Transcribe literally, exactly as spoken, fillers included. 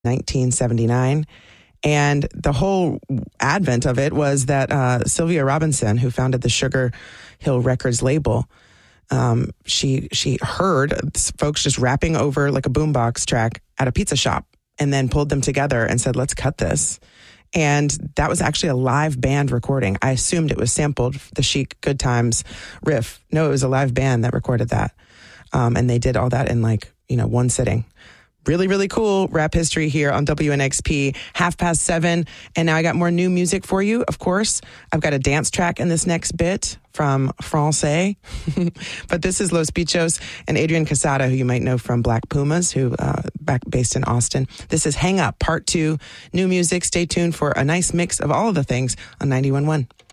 nineteen seventy-nine. And the whole advent of it was that uh, Sylvia Robinson, who founded the Sugar Hill Records label, um, she she heard folks just rapping over like a boombox track at a pizza shop and then pulled them together and said, let's cut this. And that was actually a live band recording. I assumed it was sampled, the Chic Good Times riff. No, it was a live band that recorded that. Um, and they did all that in like, you know, one sitting. Really, really cool rap history here on W N X P, half past seven. And now I got more new music for you, of course. I've got a dance track in this next bit from Francais. But this is Los Bichos and Adrian Casada, who you might know from Black Pumas, who uh, back based in Austin. This is Hang Up, part two, new music. Stay tuned for a nice mix of all of the things on ninety-one point one.